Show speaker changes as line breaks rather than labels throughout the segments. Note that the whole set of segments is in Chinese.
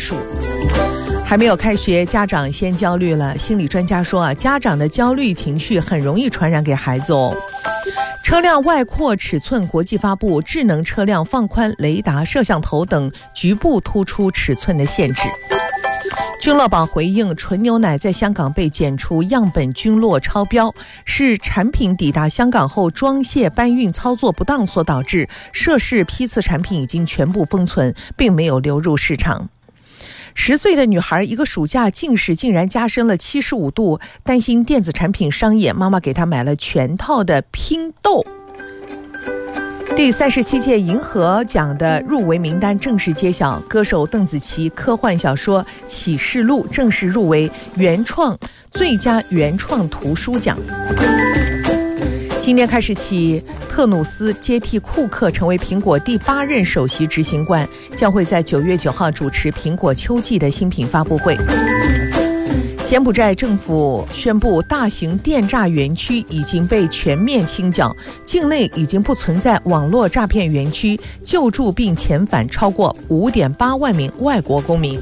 数。还没有开学，家长先焦虑了。心理专家说啊，家长的焦虑情绪很容易传染给孩子哦。车辆外扩尺寸国际发布智能车辆放宽雷达、摄像头等局部突出尺寸的限制。君乐宝回应，纯牛奶在香港被检出样本菌落超标，是产品抵达香港后装卸搬运操作不当所导致，涉事批次产品已经全部封存，并没有流入市场。10岁的女孩一个暑假近视竟然加深了75度，担心电子产品伤眼，妈妈给她买了全套的拼豆。第37届银河奖的入围名单正式揭晓，歌手邓紫棋科幻小说《启示录》正式入围最佳原创图书奖。今天开始起，特努斯接替库克成为苹果第8任首席执行官，将会在9月9号主持苹果秋季的新品发布会。柬埔寨政府宣布，大型电诈园区已经被全面清剿，境内已经不存在网络诈骗园区，救助并遣返超过5.8万名外国公民。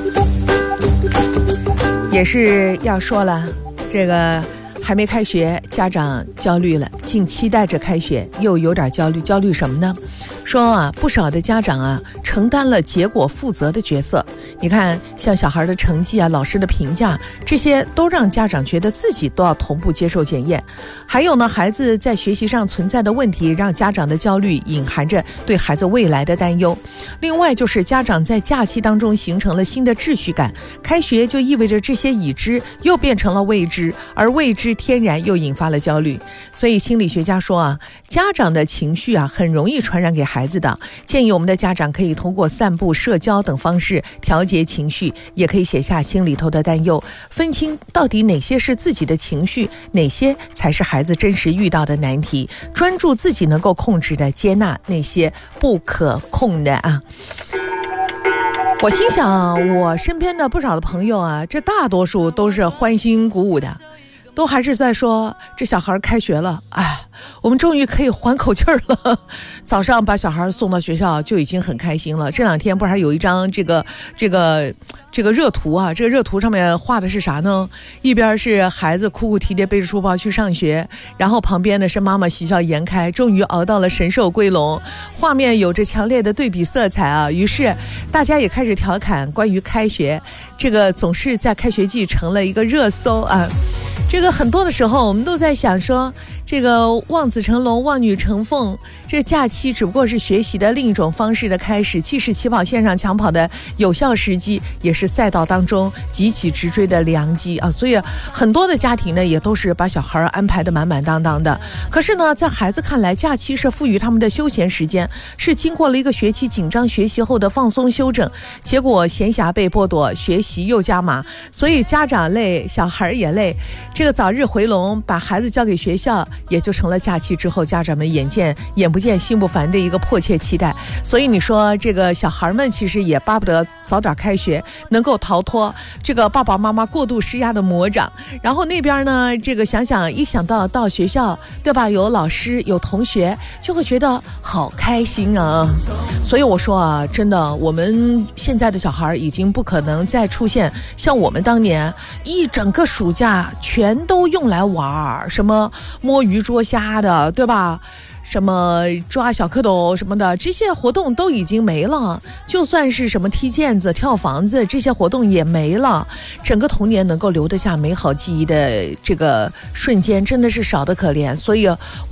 也是要说了，这个还没开学，家长焦虑了，竟期待着开学，又有点焦虑。焦虑什么呢？说啊，不少的家长啊，承担了结果负责的角色。你看，像小孩的成绩啊，老师的评价，这些都让家长觉得自己都要同步接受检验。还有呢，孩子在学习上存在的问题，让家长的焦虑隐含着对孩子未来的担忧。另外就是家长在假期当中形成了新的秩序感，开学就意味着这些已知又变成了未知，而未知天然又引发了焦虑。所以心理学家说啊，家长的情绪啊很容易传染给孩子的。建议我们的家长可以通过散步、社交等方式调节情绪，也可以写下心里头的担忧，分清到底哪些是自己的情绪，哪些才是孩子真实遇到的难题，专注自己能够控制的，接纳那些不可控的啊。我心想，我身边的不少的朋友啊，这大多数都是欢欣鼓舞的，都还是在说这小孩开学了，哎，我们终于可以缓口气儿了。早上把小孩送到学校就已经很开心了。这两天不是还有一张这个热图啊？这个热图上面画的是啥呢？一边是孩子哭哭啼啼背着书包去上学，然后旁边呢是妈妈喜笑颜开，终于熬到了神兽归笼。画面有着强烈的对比色彩啊，于是大家也开始调侃关于开学，这个总是在开学季成了一个热搜啊。这个很多的时候我们都在想说，这个望子成龙望女成凤，这假期只不过是学习的另一种方式的开始，既是起跑线上抢跑的有效时机，也是赛道当中急起直追的良机啊！所以很多的家庭呢也都是把小孩安排的满满当当的。可是呢，在孩子看来，假期是赋予他们的休闲时间，是经过了一个学期紧张学习后的放松休整，结果闲暇被剥夺，学习又加码，所以家长累，小孩也累。这个早日回笼，把孩子交给学校，也就成了假期之后家长们眼不见心不烦的一个迫切期待。所以你说这个小孩们其实也巴不得早点开学，能够逃脱这个爸爸妈妈过度施压的魔掌。然后那边呢，这个一想到学校，对吧，有老师有同学，就会觉得好开心啊。所以我说啊，真的，我们现在的小孩已经不可能再出现像我们当年一整个暑假全都用来玩，什么摸鱼捉虾的，对吧，什么抓小蝌蚪什么的，这些活动都已经没了。就算是什么踢毽子跳房子，这些活动也没了。整个童年能够留得下美好记忆的这个瞬间真的是少得可怜。所以